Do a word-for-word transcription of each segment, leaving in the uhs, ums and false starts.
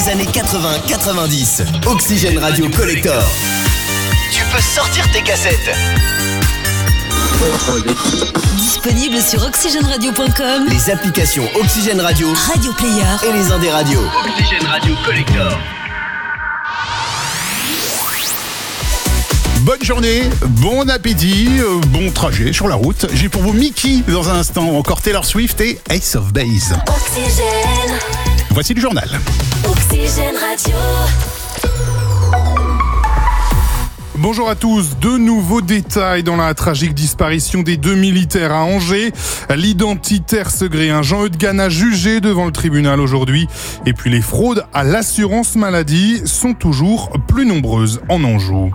des années quatre-vingts quatre-vingt-dix. Oxygène Radio Collector. Tu peux sortir tes cassettes. Disponible sur oxygène radio point com, les applications Oxygène Radio, Radio Player et les indés radio. Oxygène Radio Collector. Bonne journée, bon appétit, euh, bon trajet sur la route. J'ai pour vous Mickey dans un instant, encore Taylor Swift et Ace of Base. Oxygène. Voici le journal. Oxygène Radio. Bonjour à tous, de nouveaux détails dans la tragique disparition des deux militaires à Angers. L'identitaire segréen Jean-Eudes Gana jugé devant le tribunal aujourd'hui. Et puis les fraudes à l'assurance maladie sont toujours plus nombreuses en Anjou.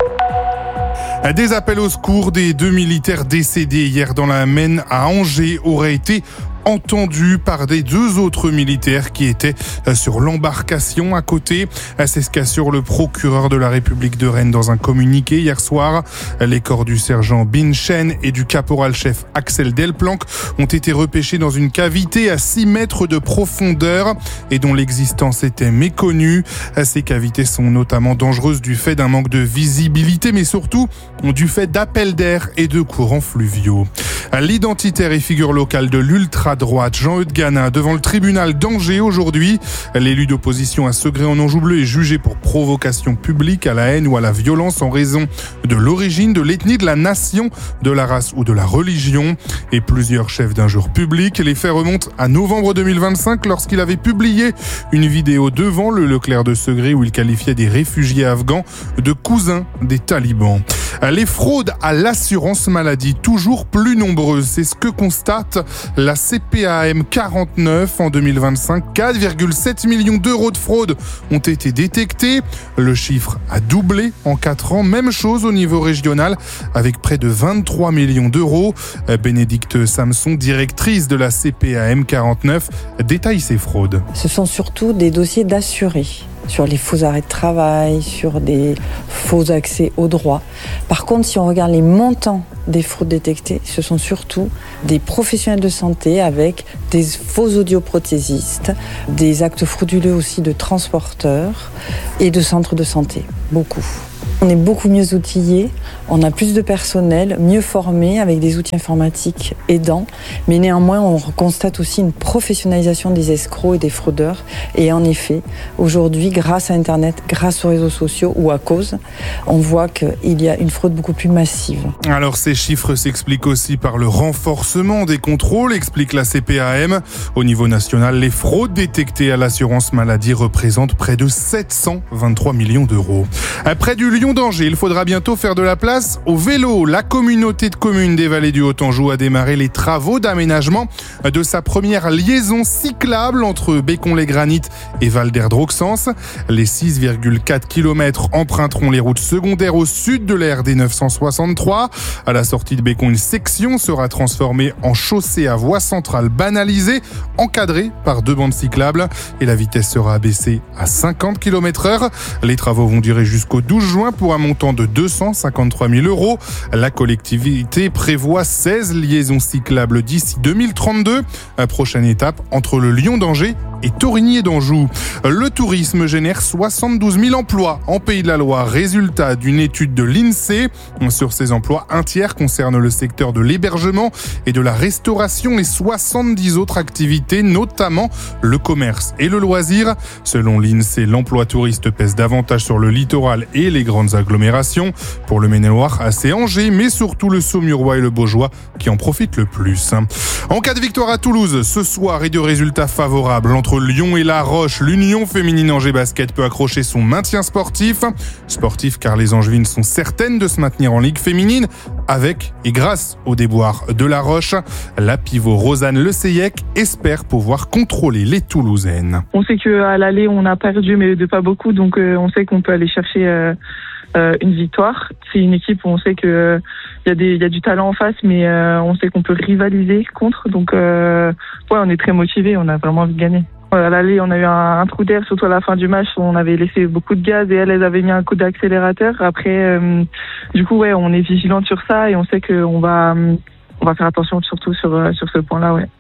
Des appels au secours des deux militaires décédés hier dans la Maine à Angers auraient été entendus par des deux autres militaires qui étaient sur l'embarcation à côté. C'est ce qu'assure le procureur de la République de Rennes dans un communiqué hier soir. Les corps du sergent Bin Chen et du caporal-chef Axel Delplanque ont été repêchés dans une cavité à six mètres de profondeur et dont l'existence était méconnue. Ces cavités sont notamment dangereuses du fait d'un manque de visibilité, mais surtout du fait d'appels d'air et de courants fluviaux. L'identitaire et figure locale de l'ultra-droite Jean-Eudes Gana devant le tribunal d'Angers aujourd'hui. L'élu d'opposition à Segré en Anjou bleu est jugé pour provocation publique à la haine ou à la violence en raison de l'origine, de l'ethnie, de la nation, de la race ou de la religion. Et plusieurs chefs d'injures publiques. Les faits remontent à novembre deux mille vingt-cinq lorsqu'il avait publié une vidéo devant le Leclerc de Segré où il qualifiait des réfugiés afghans de cousins des talibans. Les fraudes à l'assurance maladie toujours plus nombreuses, c'est ce que constate la C P A M quarante-neuf en deux mille vingt-cinq. quatre virgule sept millions d'euros de fraude ont été détectés. Le chiffre a doublé en quatre ans. Même chose au niveau régional avec près de vingt-trois millions d'euros. Bénédicte Samson, directrice de la C P A M quarante-neuf, détaille ces fraudes. Ce sont surtout des dossiers d'assurés, sur les faux arrêts de travail, sur des faux accès aux droits. Par contre, si on regarde les montants des fraudes détectées, ce sont surtout des professionnels de santé avec des faux audioprothésistes, des actes frauduleux aussi de transporteurs et de centres de santé, beaucoup. On est beaucoup mieux outillés, on a plus de personnel, mieux formé avec des outils informatiques aidants, mais néanmoins on constate aussi une professionnalisation des escrocs et des fraudeurs. Et en effet, aujourd'hui, grâce à Internet, grâce aux réseaux sociaux ou à cause, on voit qu'il y a une fraude beaucoup plus massive. Alors ces chiffres s'expliquent aussi par le renforcement des contrôles, explique la C P A M. Au niveau national, les fraudes détectées à l'assurance maladie représentent près de sept cent vingt-trois millions d'euros. Près du Lion d'Angers, il faudra bientôt faire de la place au vélo. La communauté de communes des Vallées du Haut-Anjou a démarré les travaux d'aménagement de sa première liaison cyclable entre Bécon-les-Granites et Val-d'Erdre-Auxence. Les six virgule quatre kilomètres emprunteront les routes secondaires au sud de la R D neuf cent soixante-trois. À la sortie de Bécon, une section sera transformée en chaussée à voie centrale banalisée, encadrée par deux bandes cyclables et la vitesse sera abaissée à cinquante kilomètres heure. Les travaux vont durer jusqu'au douze juin pour un montant de deux cent cinquante-trois mille euros. La collectivité prévoit seize liaisons cyclables d'ici deux mille trente-deux. Prochaine étape entre le Lion d'Angers et Torigny et d'Anjou. Le tourisme génère soixante-douze mille emplois en Pays de la Loire. Résultat d'une étude de l'INSEE. Sur ces emplois, un tiers concerne le secteur de l'hébergement et de la restauration et soixante-dix autres activités, notamment le commerce et le loisir. Selon l'INSEE, l'emploi touriste pèse davantage sur le littoral et les grandes agglomérations. Pour le Maine-et-Loire, c'est Angers, mais surtout le Saumurois et le Baugeois qui en profitent le plus. En cas de victoire à Toulouse, ce soir et de résultats favorables entre Lyon et La Roche, l'Union féminine Angers Basket peut accrocher son maintien sportif. Sportif car les Angevines sont certaines de se maintenir en Ligue féminine avec et grâce au déboire de La Roche. La pivot Rosanne Le Seyec espère pouvoir contrôler les Toulousaines. On sait qu'à l'aller, on a perdu, mais de pas beaucoup, donc euh, on sait qu'on peut aller chercher euh, euh, une victoire. C'est une équipe où on sait qu'il euh, y a des, il y a du talent en face, mais euh, on sait qu'on peut rivaliser contre. Donc, euh, ouais, on est très motivés, on a vraiment envie de gagner. À l'aller, on a eu un, un trou d'air, surtout à la fin du match. On avait laissé beaucoup de gaz et elles, elles avaient mis un coup d'accélérateur. Après, euh, du coup, ouais, on est vigilante sur ça et on sait qu'on va, on va faire attention surtout sur, sur ce point-là, ouais.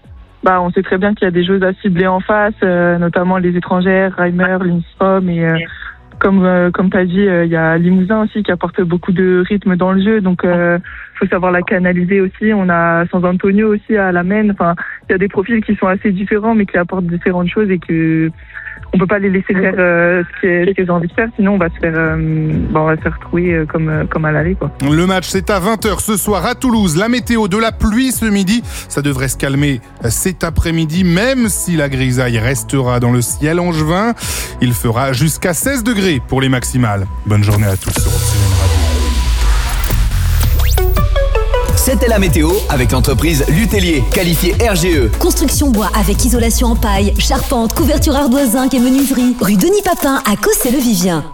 bah, on sait très bien qu'il y a des joueuses à cibler en face, euh, notamment les étrangères, Reimer, Lindstrom et euh, comme euh, comme t'as dit, il euh, y a Limousin aussi qui apporte beaucoup de rythme dans le jeu, donc euh, faut savoir la canaliser aussi. On a San Antonio aussi à la main. Enfin, il y a des profils qui sont assez différents, mais qui apportent différentes choses et que on peut pas les laisser faire euh, ce qu'elles ont envie de faire, sinon on va se faire, euh, bah, on va se faire trouer euh, comme euh, comme à l'aller, quoi. Le match c'est à vingt heures ce soir à Toulouse. La météo, de la pluie ce midi, ça devrait se calmer cet après-midi, même si la grisaille restera dans le ciel angevin. Il fera jusqu'à seize degrés pour les maximales. Bonne journée à tous sur Oxygène Radio. C'était la météo avec l'entreprise Lutellier, qualifiée R G E. Construction bois avec isolation en paille, charpente, couverture ardoise zinc et menuiserie. Rue Denis Papin à Cossé-le-Vivien.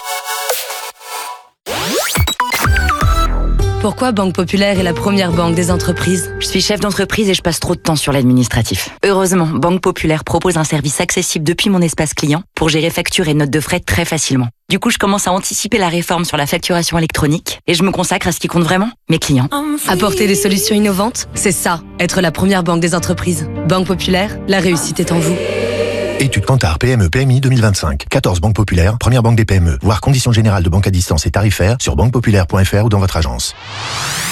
Pourquoi Banque Populaire est la première banque des entreprises ? Je suis chef d'entreprise et je passe trop de temps sur l'administratif. Heureusement, Banque Populaire propose un service accessible depuis mon espace client pour gérer factures et notes de frais très facilement. Du coup, je commence à anticiper la réforme sur la facturation électronique et je me consacre à ce qui compte vraiment, mes clients. Apporter des solutions innovantes, c'est ça, être la première banque des entreprises. Banque Populaire, la réussite est en vous. Étude Kantar P M E P M I deux mille vingt-cinq. quatorze banques populaires, première banque des P M E. Voir conditions générales de banque à distance et tarifaires sur banque populaire point f r ou dans votre agence.